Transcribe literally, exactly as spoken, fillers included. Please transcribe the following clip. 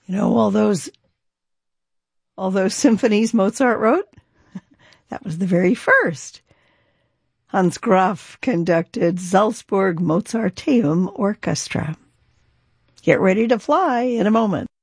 You know, all those, all those symphonies Mozart wrote, that was the very first. Hans Graf conducted Salzburg Mozarteum Orchestra. Get ready to fly in a moment.